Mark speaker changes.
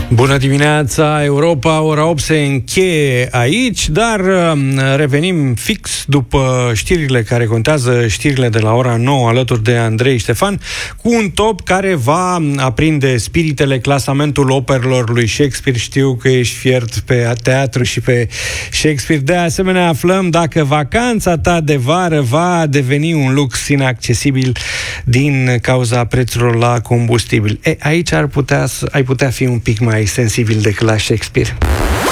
Speaker 1: Bună dimineața, Europa, ora 8 se încheie aici, dar revenim fix după știrile care contează, știrile de la ora 9, alături de Andrei Ștefan, cu un top care va aprinde spiritele, clasamentul operelor lui Shakespeare. Știu că ești fiert pe teatru și pe Shakespeare. De asemenea, aflăm dacă vacanța ta de vară va deveni un lux inaccesibil din cauza prețurilor la combustibil. Aici ai putea fi un pic mai sensibil decât la Shakespeare.